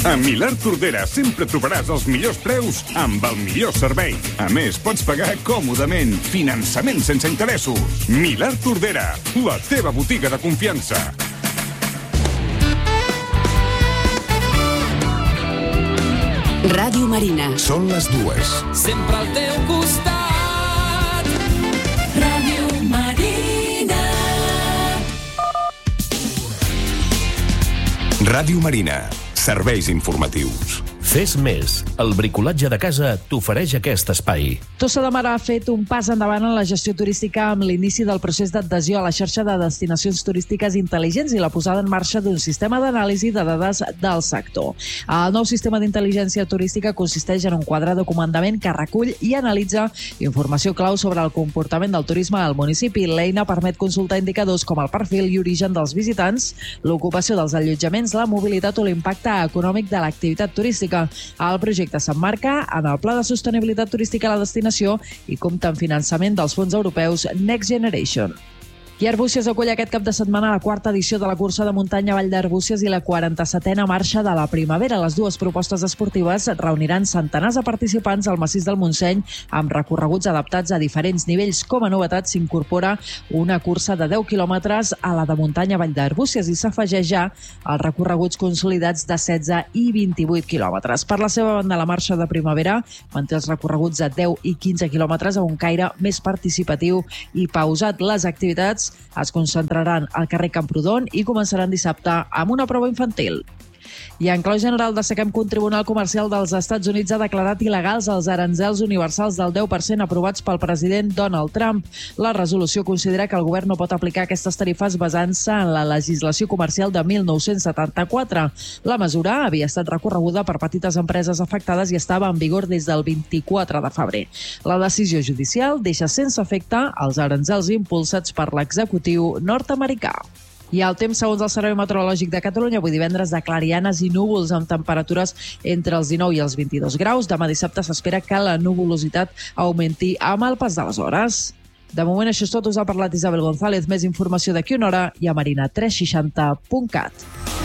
A Milà Tordera sempre trobaràs els millors preus amb el millor servei. A més, pots pagar còmodament. Finançament sense interessos. Milà Tordera, la teva botiga de confiança. Ràdio Marina. Són les 2. Sempre al teu costat. Ràdio Marina. Ràdio Marina. Serveis informatius. Fes més. El bricolatge de casa t'ofereix aquest espai. Tossa de Mar ha fet un pas endavant en la gestió turística amb l'inici del procés d'adhesió a la xarxa de destinacions turístiques intel·ligents i la posada en marxa d'un sistema d'anàlisi de dades del sector. El nou sistema d'intel·ligència turística consisteix en un quadre de comandament que recull i analitza informació clau sobre el comportament del turisme al municipi. L'eina permet consultar indicadors com el perfil i origen dels visitants, l'ocupació dels allotjaments, la mobilitat o l'impacte econòmic de l'activitat turística. El projecte s'emmarca en el Pla de Sostenibilitat Turística a la destinació i compta amb finançament dels fons europeus Next Generation. I Arbúcies acull aquest cap de setmana la 4ª edició de la cursa de muntanya Vall d'Arbúcies i la 47a marxa de la primavera. Les dues propostes esportives reuniran centenars de participants al massís del Montseny amb recorreguts adaptats a diferents nivells. Com a novetat s'incorpora una cursa de 10 quilòmetres a la de muntanya Vall d'Arbúcies i s'afegeix ja als recorreguts consolidats de 16 i 28 quilòmetres. Per la seva banda, la marxa de primavera manté els recorreguts de 10 i 15 quilòmetres a un caire més participatiu i pausat. Les activitats es concentraran al carrer Camprodon i començaran dissabte amb una prova infantil. I en clau general destaquem que un tribunal comercial dels Estats Units ha declarat il·legals els aranzels universals del 10% aprovats pel president Donald Trump. La resolució considera que el govern no pot aplicar aquestes tarifes basant-se en la legislació comercial de 1974. La mesura havia estat recorreguda per petites empreses afectades i estava en vigor des del 24 de febrer. La decisió judicial deixa sense efecte els aranzels impulsats per l'executiu nord-americà. I el temps, segons el Servei Meteorològic de Catalunya, avui divendres de clarianes i núvols amb temperatures entre els 19 i els 22 graus. Demà dissabte s'espera que la nuvolositat augmenti amb el pas de les hores. De moment això és tot. Us ha parlat Isabel González. Més informació d'aquí una hora i a marina360.cat.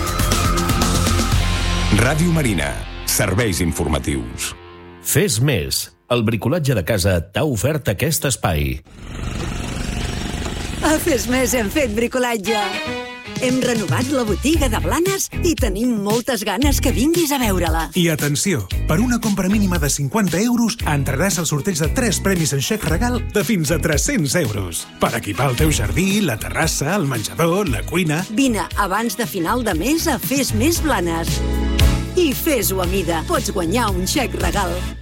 Ràdio Marina. Serveis informatius. Fes més. El bricolatge de casa t'ha ofert aquest espai. A Fes Més hem fet bricolatge. Hem renovat la botiga de Blanes i tenim moltes ganes que vinguis a veure-la. I atenció, per una compra mínima de 50 euros entraràs al sorteig de 3 premis en xec regal de fins a 300 euros. Per equipar el teu jardí, la terrassa, el menjador, la cuina... Vine abans de final de mes a Fes Més Blanes. I fes-ho a mida. Pots guanyar un xec regal.